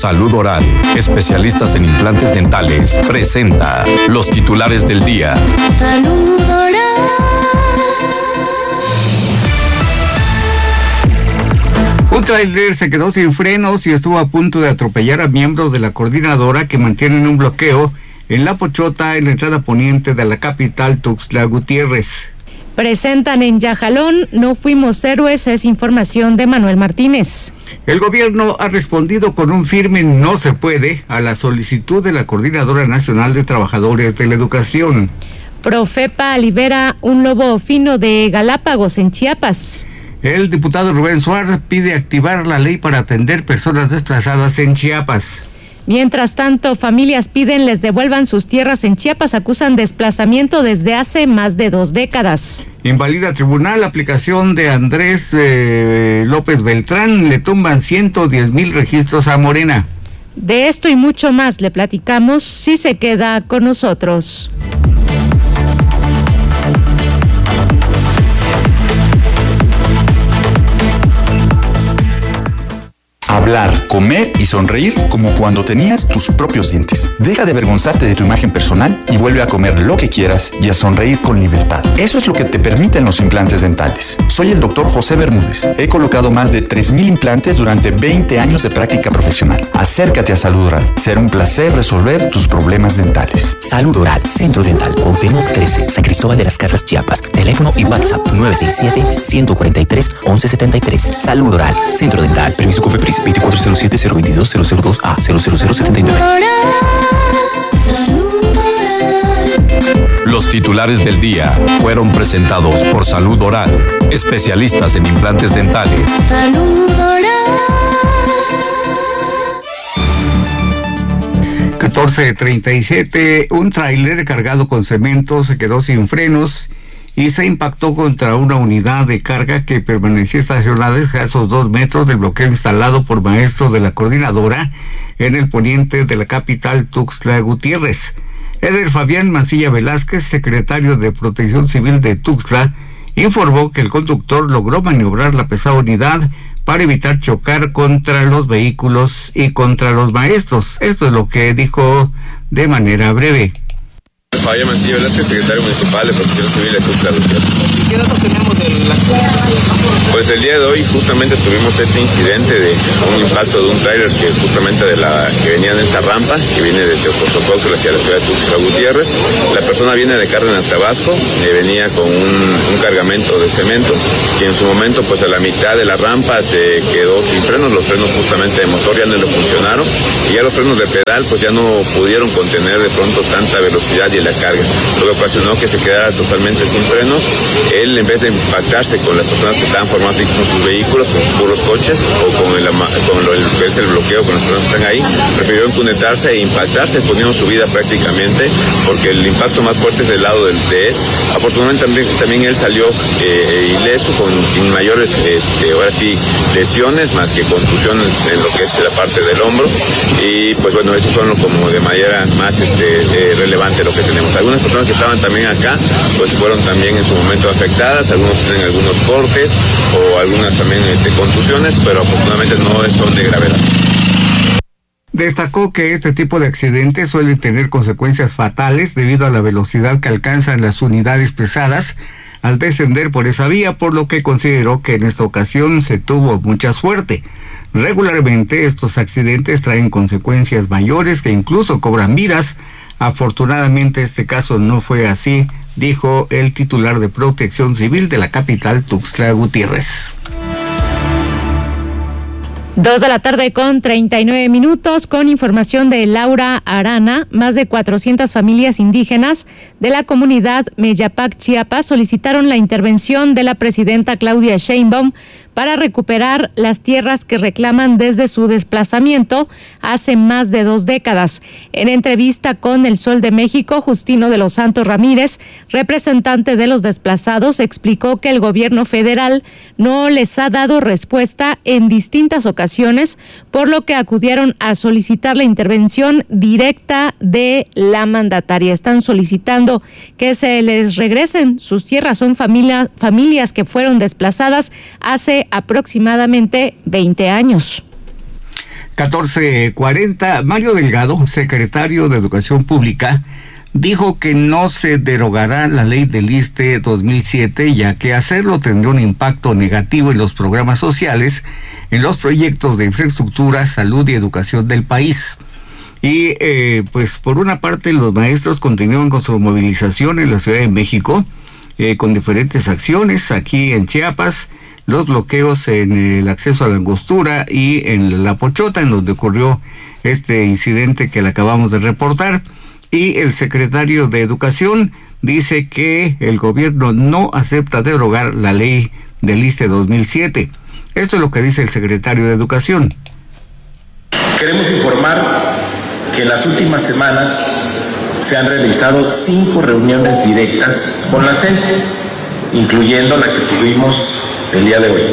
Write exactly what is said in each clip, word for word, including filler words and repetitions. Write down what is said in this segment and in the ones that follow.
Salud Oral, especialistas en implantes dentales, presenta los titulares del día. Salud Oral. Un tráiler se quedó sin frenos y estuvo a punto de atropellar a miembros de la coordinadora que mantienen un bloqueo en La Pochota, en la entrada poniente de la capital Tuxtla Gutiérrez. Presentan en Yajalón, no fuimos héroes, es información de Manuel Martínez. El gobierno ha respondido con un firme no se puede a la solicitud de la Coordinadora Nacional de Trabajadores de la Educación. Profepa libera un lobo fino de Galápagos en Chiapas. El diputado Rubén Suárez pide activar la ley para atender personas desplazadas en Chiapas. Mientras tanto, familias piden les devuelvan sus tierras en Chiapas, acusan desplazamiento desde hace más de dos décadas. Invalida tribunal la aplicación de Andrés eh, López Beltrán, le tumban ciento diez mil registros a Morena. De esto y mucho más le platicamos si se queda con nosotros. Hablar, comer y sonreír como cuando tenías tus propios dientes. Deja de avergonzarte de tu imagen personal y vuelve a comer lo que quieras y a sonreír con libertad. Eso es lo que te permiten los implantes dentales. Soy el doctor José Bermúdez. He colocado más de tres mil implantes durante veinte años de práctica profesional. Acércate a Salud Oral. Será un placer resolver tus problemas dentales. Salud Oral, Centro Dental, Cuauhtémoc trece, San Cristóbal de las Casas, Chiapas. Teléfono y WhatsApp nueve seis siete, uno cuatro tres, once setenta y tres. Salud Oral, Centro Dental. Permiso COFEPRIS veinticuatro cero siete cero veintidós cero cero dos A cero cero cero setenta y nueve. Los titulares del día fueron presentados por Salud Oral, especialistas en implantes dentales. Salud Oral. catorce treinta y siete, un tráiler cargado con cemento se quedó sin frenos y se impactó contra una unidad de carga que permanecía estacionada a escasos dos metros del bloqueo instalado por maestros de la coordinadora en el poniente de la capital Tuxtla Gutiérrez. Eder Fabián Mancilla Velázquez, secretario de Protección Civil de Tuxtla, informó que el conductor logró maniobrar la pesada unidad para evitar chocar contra los vehículos y contra los maestros. Esto es lo que dijo de manera breve. Fabián Mancilla Velázquez, secretario municipal de Protección Civil de Tuxtla Gutiérrez. ¿Qué datos tenemos del accidente? Pues el día de hoy justamente tuvimos este incidente de un impacto de un tráiler que justamente de la que venía en esta rampa, que viene desde Ocosocuautla hacia la ciudad de Tuxtla Gutiérrez. La persona viene de Cárdenas, Tabasco, eh, venía con un, un cargamento de cemento, que en su momento pues a la mitad de la rampa se quedó sin frenos, los frenos justamente de motor ya no le funcionaron, y ya los frenos de pedal pues ya no pudieron contener de pronto tanta velocidad y la carga, lo que ocasionó que se quedara totalmente sin frenos. Él, en vez de impactarse con las personas que estaban formadas con sus vehículos, con sus puros coches o con el, con lo, el que es el bloqueo con las personas que están ahí, prefirió impunetarse e impactarse, poniendo su vida prácticamente, porque el impacto más fuerte es del lado del, de él. Afortunadamente también, también él salió eh, ileso, con, sin mayores este, ahora sí, lesiones, más que contusiones en lo que es la parte del hombro, y pues bueno, eso son lo, como de manera más este, eh, relevante lo que tenemos. Algunas personas que estaban también acá, pues fueron también en su momento afectadas, algunos tienen algunos cortes o algunas también este, contusiones, pero afortunadamente no son de gravedad. Destacó que este tipo de accidentes suelen tener consecuencias fatales debido a la velocidad que alcanzan las unidades pesadas al descender por esa vía, por lo que consideró que en esta ocasión se tuvo mucha suerte. Regularmente estos accidentes traen consecuencias mayores que incluso cobran vidas. Afortunadamente este caso no fue así, dijo el titular de Protección Civil de la capital Tuxtla Gutiérrez. Dos de la tarde con treinta y nueve minutos, con información de Laura Arana. Más de cuatrocientas familias indígenas de la comunidad Meyapac, Chiapas, solicitaron la intervención de la presidenta Claudia Sheinbaum para recuperar las tierras que reclaman desde su desplazamiento hace más de dos décadas. En entrevista con El Sol de México, Justino de los Santos Ramírez, representante de los desplazados, explicó que el gobierno federal no les ha dado respuesta en distintas ocasiones, por lo que acudieron a solicitar la intervención directa de la mandataria. Están solicitando que se les regresen sus tierras. Son familia, familias que fueron desplazadas hace aproximadamente veinte años. catorce cuarenta, Mario Delgado, secretario de Educación Pública, dijo que no se derogará la ley del ISSSTE dos mil siete, ya que hacerlo tendría un impacto negativo en los programas sociales, en los proyectos de infraestructura, salud y educación del país. Y eh, pues por una parte los maestros continúan con su movilización en la Ciudad de México, eh, con diferentes acciones. Aquí en Chiapas, los bloqueos en el acceso a la Angostura y en La Pochota, en donde ocurrió este incidente que le acabamos de reportar. Y el secretario de Educación dice que el gobierno no acepta derogar la ley del ISSSTE dos mil siete. Esto es lo que dice el secretario de Educación. Queremos informar que en las últimas semanas se han realizado cinco reuniones directas con la CENTE, incluyendo la que tuvimos el día de hoy.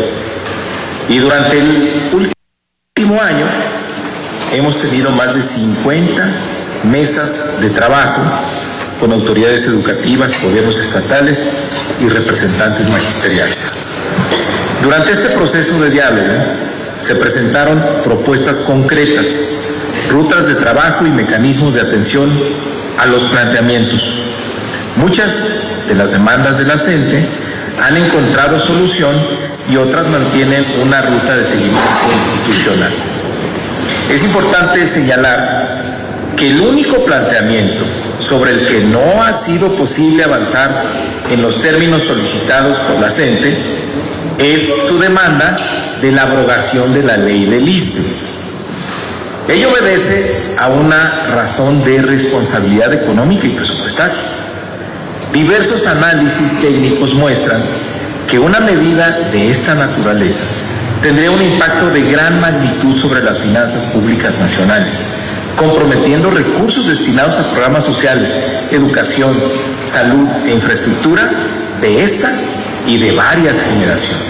Y durante el último año hemos tenido más de cincuenta mesas de trabajo con autoridades educativas, gobiernos estatales y representantes magisteriales. Durante este proceso de diálogo se presentaron propuestas concretas, rutas de trabajo y mecanismos de atención a los planteamientos. Muchas de las demandas de la CENTE han encontrado solución y otras mantienen una ruta de seguimiento institucional. Es importante señalar que el único planteamiento sobre el que no ha sido posible avanzar en los términos solicitados por la CENTE es su demanda de la abrogación de la ley del ISSSTE. Ello obedece a una razón de responsabilidad económica y presupuestaria. Diversos análisis técnicos muestran que una medida de esta naturaleza tendría un impacto de gran magnitud sobre las finanzas públicas nacionales, comprometiendo recursos destinados a programas sociales, educación, salud e infraestructura de esta y de varias generaciones.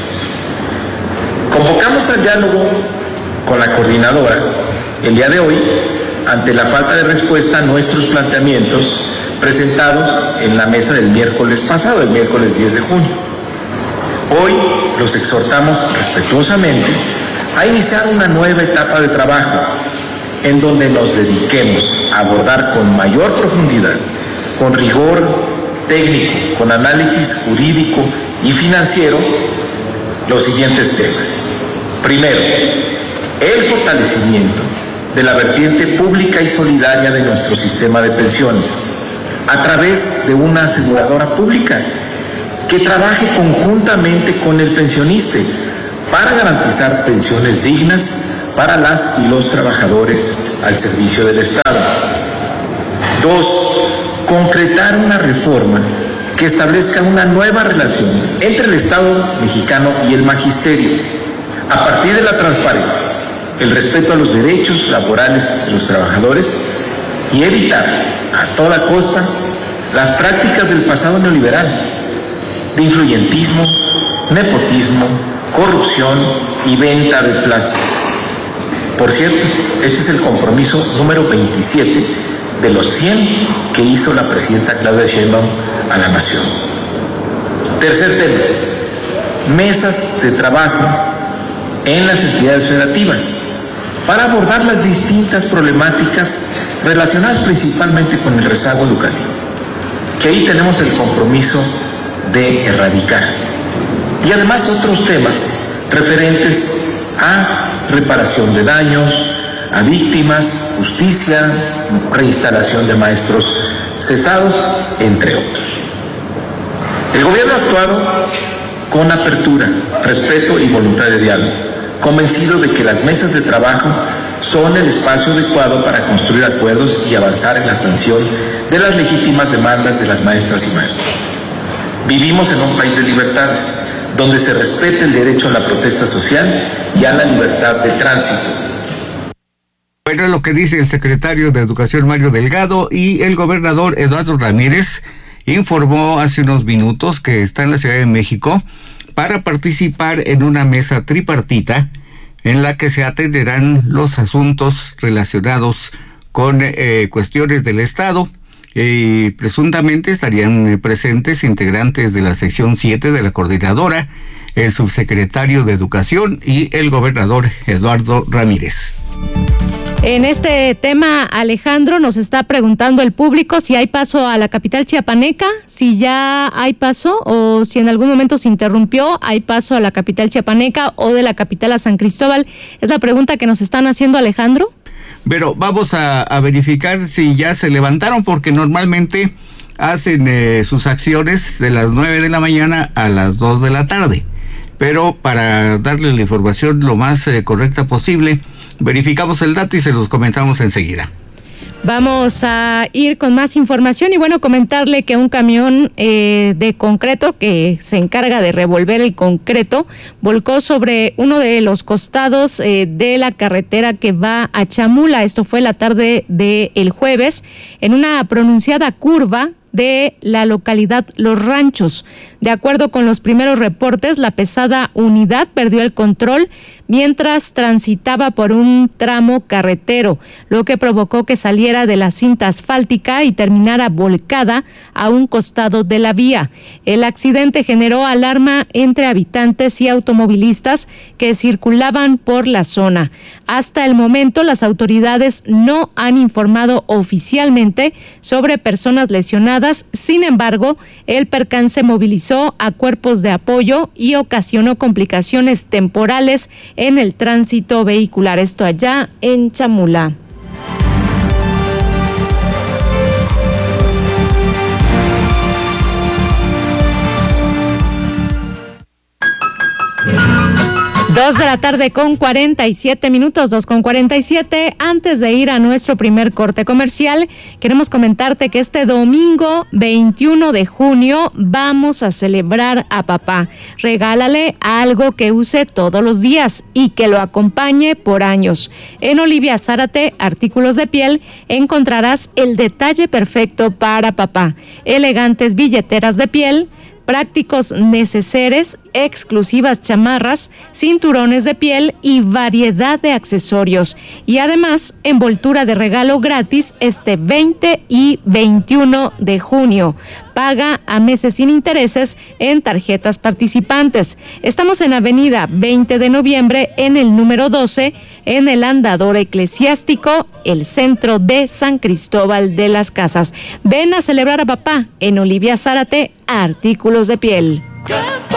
Convocamos al diálogo con la coordinadora el día de hoy ante la falta de respuesta a nuestros planteamientos presentados en la mesa del miércoles pasado, el miércoles diez de junio. Hoy los exhortamos respetuosamente a iniciar una nueva etapa de trabajo en donde nos dediquemos a abordar con mayor profundidad, con rigor técnico, con análisis jurídico y financiero los siguientes temas. Primero, el fortalecimiento de la vertiente pública y solidaria de nuestro sistema de pensiones a través de una aseguradora pública que trabaje conjuntamente con el pensionista para garantizar pensiones dignas para las y los trabajadores al servicio del Estado. Dos, concretar una reforma que establezca una nueva relación entre el Estado mexicano y el magisterio, a partir de la transparencia, el respeto a los derechos laborales de los trabajadores y evitar a toda costa las prácticas del pasado neoliberal, de influyentismo, nepotismo, corrupción y venta de plazas. Por cierto, este es el compromiso número veintisiete de los cien que hizo la presidenta Claudia Sheinbaum a la nación. Tercer tema, mesas de trabajo en las entidades federativas para abordar las distintas problemáticas relacionadas principalmente con el rezago educativo, que ahí tenemos el compromiso de erradicar. Y además otros temas referentes a reparación de daños, a víctimas, justicia, reinstalación de maestros cesados, entre otros. El gobierno ha actuado con apertura, respeto y voluntad de diálogo, convencido de que las mesas de trabajo son el espacio adecuado para construir acuerdos y avanzar en la atención de las legítimas demandas de las maestras y maestros. Vivimos en un país de libertades, donde se respete el derecho a la protesta social y a la libertad de tránsito. Bueno, lo que dice el secretario de Educación Mario Delgado, y el gobernador Eduardo Ramírez informó hace unos minutos que está en la Ciudad de México para participar en una mesa tripartita en la que se atenderán los asuntos relacionados con eh, cuestiones del Estado. Y presuntamente estarían eh, presentes integrantes de la sección siete de la coordinadora, el subsecretario de Educación y el gobernador Eduardo Ramírez. En este tema, Alejandro, nos está preguntando el público si hay paso a la capital chiapaneca, si ya hay paso o si en algún momento se interrumpió, hay paso a la capital chiapaneca o de la capital a San Cristóbal. Es la pregunta que nos están haciendo, Alejandro. Pero vamos a, a verificar si ya se levantaron, porque normalmente hacen eh, sus acciones de las nueve de la mañana a las dos de la tarde. Pero para darle la información lo más eh, correcta posible, verificamos el dato y se los comentamos enseguida. Vamos a ir con más información y bueno, comentarle que un camión eh, de concreto que se encarga de revolver el concreto volcó sobre uno de los costados eh, de la carretera que va a Chamula. Esto fue la tarde del jueves en una pronunciada curva de la localidad Los Ranchos. De acuerdo con los primeros reportes, la pesada unidad perdió el control mientras transitaba por un tramo carretero, lo que provocó que saliera de la cinta asfáltica y terminara volcada a un costado de la vía. El accidente generó alarma entre habitantes y automovilistas que circulaban por la zona. Hasta el momento, las autoridades no han informado oficialmente sobre personas lesionadas. Sin embargo, el percance movilizó a cuerpos de apoyo y ocasionó complicaciones temporales en el tránsito vehicular. Esto allá en Chamula. Dos de la tarde con cuarenta y siete minutos, dos con cuarenta y siete. Antes de ir a nuestro primer corte comercial, queremos comentarte que este domingo veintiuno de junio vamos a celebrar a papá. Regálale algo que use todos los días y que lo acompañe por años. En Olivia Zárate, artículos de piel, encontrarás el detalle perfecto para papá. Elegantes billeteras de piel, prácticos neceseres, exclusivas chamarras, cinturones de piel y variedad de accesorios. Y además, envoltura de regalo gratis este veinte y veintiuno de junio. Paga a meses sin intereses en tarjetas participantes. Estamos en Avenida veinte de noviembre, en el número doce, en el Andador Eclesiástico, el centro de San Cristóbal de las Casas. Ven a celebrar a papá en Olivia Zárate, artículos de piel.